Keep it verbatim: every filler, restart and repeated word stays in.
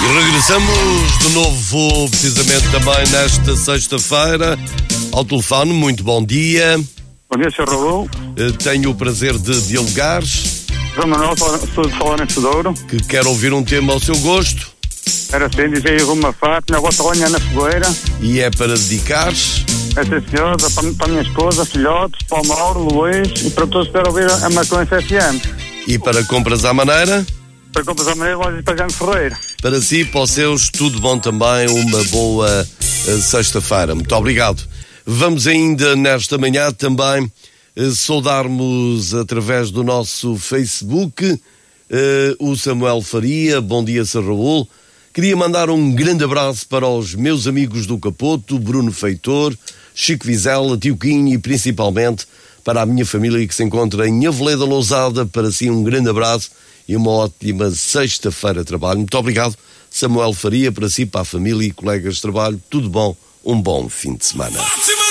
Regressamos de novo, precisamente também nesta sexta-feira, ao telefone. Muito bom dia. Bom dia, senhor Raul. Tenho o prazer de dialogar. João Manuel, sou de Florencio de Ouro. Que quer ouvir um tema ao seu gosto. Era assim, dizer alguma fato, na bota lonha na fogueira. E é para dedicar? É sim, senhor, para, para a minha esposa, filhotes, para o Mauro, Luís e para todos que querem ouvir a Marcões F M. E para compras à maneira? Para compras à maneira, loja de Pagano Ferreira. Para si, para os seus, tudo bom também, uma boa uh, sexta-feira. Muito obrigado. Vamos ainda nesta manhã também uh, saudarmos através do nosso Facebook uh, o Samuel Faria. Bom dia, senhor Raul. Queria mandar um grande abraço para os meus amigos do Capoto, Bruno Feitor, Chico Vizela, Tio Quinho e principalmente para a minha família que se encontra em Aveleda Lousada. Para si um grande abraço e uma ótima sexta-feira de trabalho. Muito obrigado, Samuel Faria, para si, para a família e colegas de trabalho. Tudo bom, um bom fim de semana.